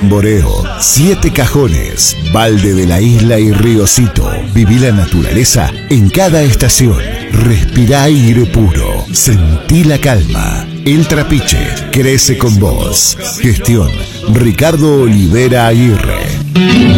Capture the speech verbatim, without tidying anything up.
Boreo, Siete Cajones, Valde de la Isla y Riocito. Viví la naturaleza en cada estación. Respira aire puro. Sentí la calma. El Trapiche crece con vos. Gestión Ricardo Olivera Aguirre.